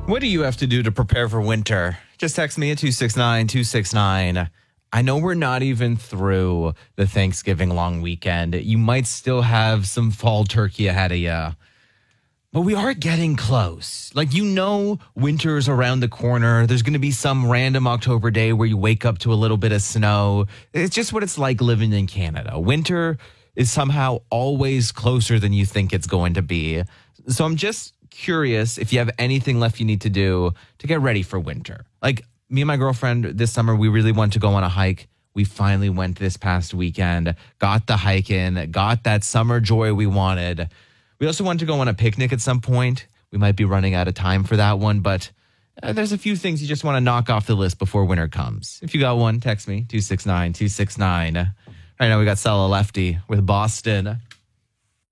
What do you have to do to prepare for winter? Just text me at 269-269. I know we're not even through the Thanksgiving long weekend. You might still have some fall turkey ahead of you. But we are getting close. Winter's around the corner. There's going to be some random October day where you wake up to a little bit of snow. It's just what it's like living in Canada. Winter is somehow always closer than you think it's going to be. So I'm just curious if you have anything left you need to do to get ready for winter. Like me and my girlfriend this summer, we really want to go on a hike. We finally went this past weekend, got the hike in, got that summer joy we wanted. We also want to go on a picnic at some point. We might be running out of time for that one, but there's a few things you just want to knock off the list before winter comes. If you got one, text me, 269-269. Right now we got Sella Lefty with Boston.